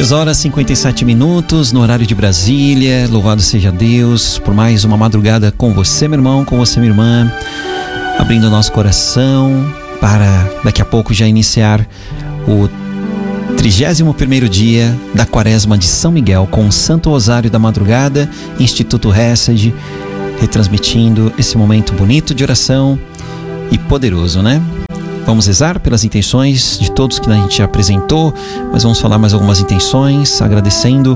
3h57 no horário de Brasília. Louvado seja Deus por mais uma madrugada com você, meu irmão, com você, minha irmã, abrindo o nosso coração para daqui a pouco já iniciar o 31º dia da Quaresma de São Miguel com o Santo Rosário da Madrugada, Instituto Hesed, retransmitindo esse momento bonito de oração e poderoso, né? Vamos rezar pelas intenções de todos que a gente já apresentou, mas vamos falar mais algumas intenções, agradecendo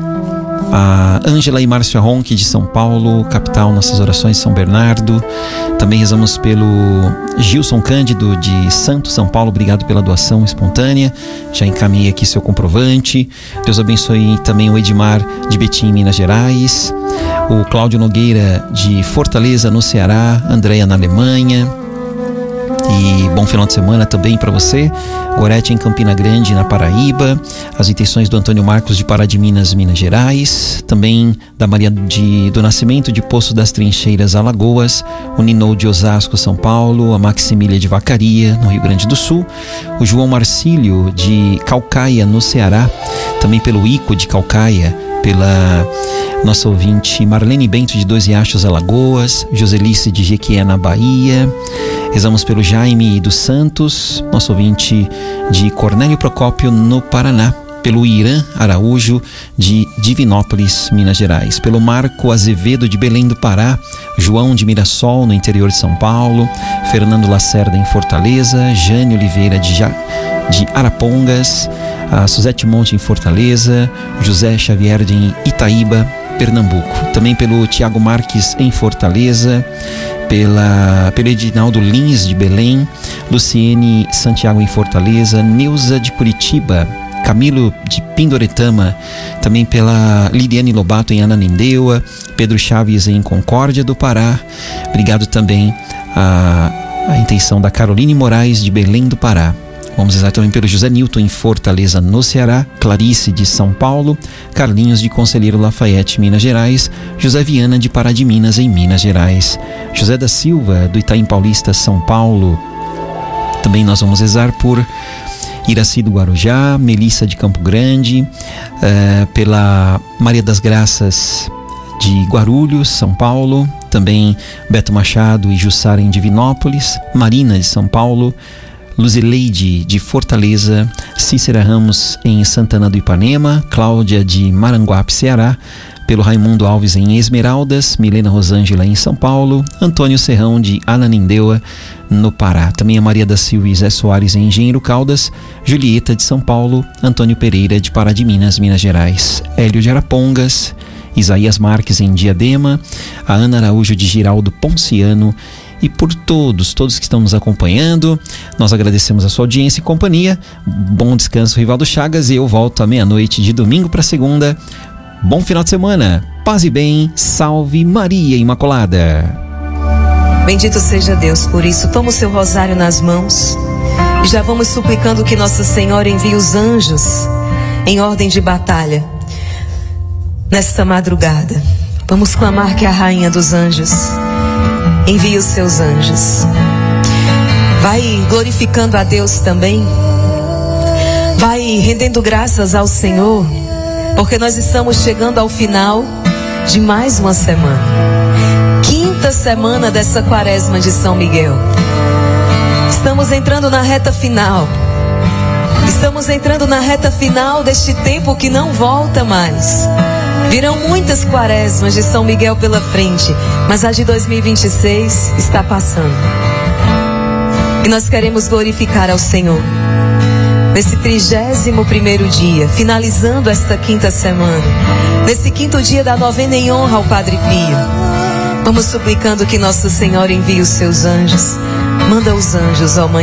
a Ângela e Márcio Ronque de São Paulo, capital, nossas orações São Bernardo. Também rezamos pelo Gilson Cândido de Santo, São Paulo, obrigado pela doação espontânea, já encaminhei aqui seu comprovante. Deus abençoe também o Edmar de Betim, Minas Gerais, o Cláudio Nogueira de Fortaleza, no Ceará, Andréia na Alemanha. E bom final de semana também para você. Gorete em Campina Grande, na Paraíba. As intenções do Antônio Marcos de Pará de Minas, Minas Gerais. Também da Maria do Nascimento de Poço das Trincheiras, Alagoas. O Ninou de Osasco, São Paulo. A Maximília de Vacaria, no Rio Grande do Sul. O João Marcílio de Caucaia, no Ceará. Também pelo Ico de Caucaia. Pela nossa ouvinte Marlene Bento de Dois Riachos, Alagoas. Joselice de Jequié, na Bahia. Rezamos pelo Jaime dos Santos, nosso ouvinte de Cornélio Procópio, no Paraná. Pelo Irã Araújo de Divinópolis, Minas Gerais. Pelo Marco Azevedo de Belém do Pará. João de Mirassol, no interior de São Paulo. Fernando Lacerda em Fortaleza. Jane Oliveira de Arapongas. A Suzete Monte em Fortaleza. José Xavier de Itaíba, Pernambuco. Também pelo Tiago Marques em Fortaleza. Pelo Edinaldo Lins de Belém, Luciene Santiago em Fortaleza, Neuza de Curitiba, Camilo de Pindoretama, também pela Liliane Lobato em Ananindeua, Pedro Chaves em Concórdia do Pará. Obrigado também a intenção da Caroline Moraes de Belém do Pará. Vamos rezar também pelo José Nilton em Fortaleza, no Ceará, Clarice de São Paulo, Carlinhos de Conselheiro Lafayette, Minas Gerais, José Viana de Pará de Minas, em Minas Gerais, José da Silva do Itaim Paulista, São Paulo. Também nós vamos rezar por Iraci do Guarujá, Melissa de Campo Grande, pela Maria das Graças de Guarulhos, São Paulo, também Beto Machado e Jussara em Divinópolis, Marina de São Paulo, Luzileide de Fortaleza, Cícera Ramos em Santana do Ipanema, Cláudia de Maranguape, Ceará, pelo Raimundo Alves em Esmeraldas, Milena Rosângela em São Paulo, Antônio Serrão de Ananindeua, no Pará. Também a Maria da Silva e Zé Soares em Engenheiro Caldas, Julieta de São Paulo, Antônio Pereira de Pará de Minas, Minas Gerais, Hélio de Arapongas, Isaías Marques em Diadema, a Ana Araújo de Giraldo Ponciano. E por todos que estão nos acompanhando, nós agradecemos a sua audiência e companhia. Bom descanso, Rivaldo Chagas, e eu volto à meia-noite de domingo para segunda. Bom final de semana, paz e bem, salve Maria Imaculada. Bendito seja Deus por isso. Toma o seu rosário nas mãos e já vamos suplicando que Nossa Senhora envie os anjos em ordem de batalha nesta madrugada. Vamos clamar que a Rainha dos Anjos envie os seus anjos. Vai glorificando a Deus também. Vai rendendo graças ao Senhor, porque nós estamos chegando ao final de mais uma semana. Quinta semana dessa Quaresma de São Miguel. Estamos entrando na reta final. Estamos entrando na reta final deste tempo que não volta mais. Virão muitas quaresmas de São Miguel pela frente, mas a de 2026 está passando. E nós queremos glorificar ao Senhor nesse 31º dia, finalizando esta quinta semana, nesse quinto dia da novena em honra ao Padre Pio. Vamos suplicando que Nossa Senhora envie os seus anjos. Manda os anjos, ó Mãe